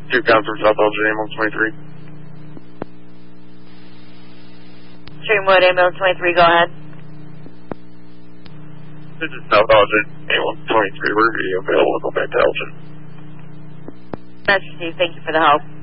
2 counts for South LJ, ambulance 23. Streamwood, ambulance 23, go ahead. This is South LJ, ambulance 23. We're available. Go back to Elgin. Master Steve, thank you for the help.